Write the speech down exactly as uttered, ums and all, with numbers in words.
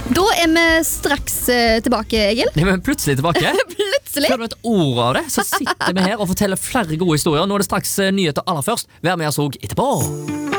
Da er vi straks uh, tilbake, Egil. Ja, men plutselig tilbake. Plutselig. Før du vet ord av det, så sitter vi her og forteller flere gode historier. Nå er det straks uh, nyheter aller først. Vær med oss også etterpå.